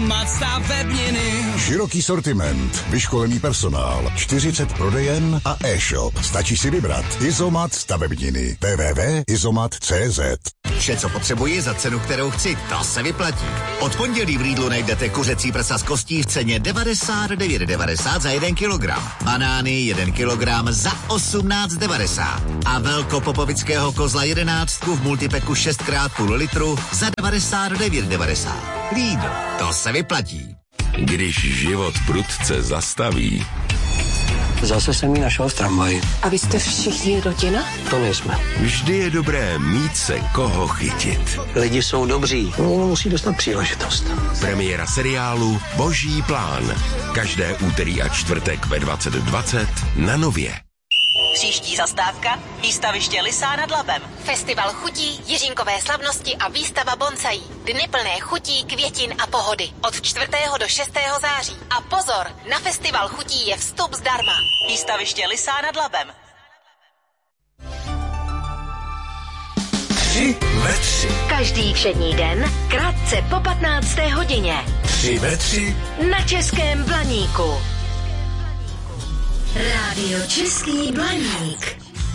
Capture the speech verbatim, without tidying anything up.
Izomat stavebniny. Široký sortiment, vyškolený personál, čtyřicet prodejen a e-shop. Stačí si vybrat. Izomat stavebniny. w w w tečka izomat tečka c z. Vše, co potřebuji za cenu, kterou chci, to se vyplatí. Od pondělí v Lidlu najdete kuřecí prsa z kostí v ceně devadesát devět devadesát za jeden kilogram. Banány jeden kilogram za osmnáct devadesát. A velkopopovického kozla jedenáctku v multipeku šest krát půl litru za devadesát devět devadesát. Lidl, to se vyplatí. Když život prudce zastaví. Zase jsem ji našel v tramvaji. A vy jste všichni rodina? To nejsme. Vždy je dobré mít se koho chytit. Lidi jsou dobří, no, musí dostat příležitost. Premiéra seriálu Boží plán. Každé úterý a čtvrtek ve dvacet dvacet na Nově. Příští zastávka výstaviště Lysá nad Labem. Festival chutí, Jiřínkové slavnosti a výstava bonsaí. Dny plné chutí, květin a pohody. Od čtvrtého do šestého září. A pozor, na festival chutí je vstup zdarma. Výstaviště Lysá nad Labem. Tři ve tři. Každý všední den, krátce po patnácté hodině. Tři ve tři. Na Českém Blaníku. Rádio Český Blaník.